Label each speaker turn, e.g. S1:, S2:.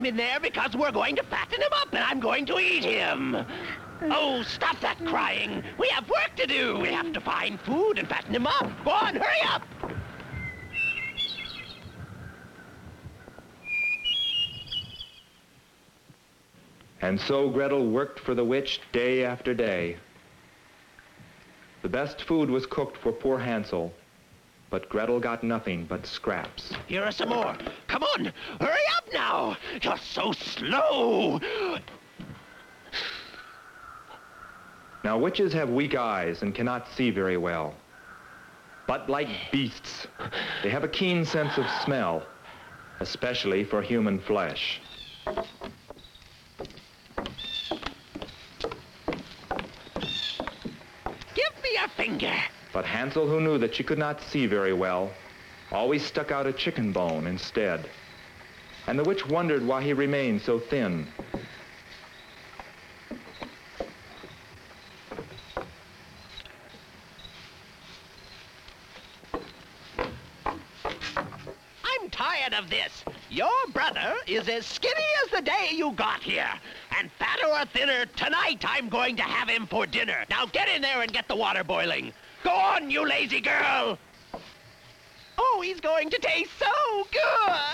S1: in there because we're going to fatten him up and I'm going to eat him. Oh, stop that crying. We have work to do. We have to find food and fatten him up. Go on, hurry up.
S2: And so Gretel worked for the witch day after day. The best food was cooked for poor Hansel, but Gretel got nothing but scraps.
S1: Here are some more. Come on, hurry up now. You're so slow.
S2: Now witches have weak eyes and cannot see very well. But like beasts, they have a keen sense of smell, especially for human flesh.
S1: Give me your finger.
S2: But Hansel, who knew that she could not see very well, always stuck out a chicken bone instead. And the witch wondered why he remained so thin.
S1: I'm tired of this. Your brother is as skinny as the day you got here. And fatter or thinner, tonight I'm going to have him for dinner. Now get in there and get the water boiling. Go on, you lazy girl. Oh, he's going to taste so good.